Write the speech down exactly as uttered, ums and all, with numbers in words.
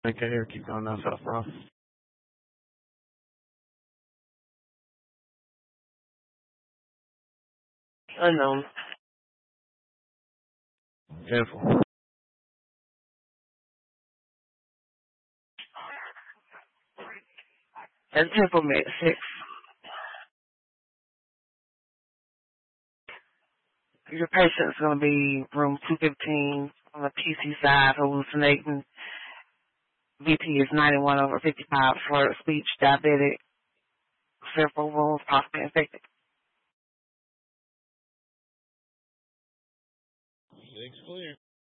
Okay, here, keep going down South Ross. Unknown. Careful. And Temple Med six. Your patient's going to be room two fifteen on the P C side, hallucinating. B P is ninety-one over fifty-five for speech, diabetic, several wounds, possibly infected. Six clear.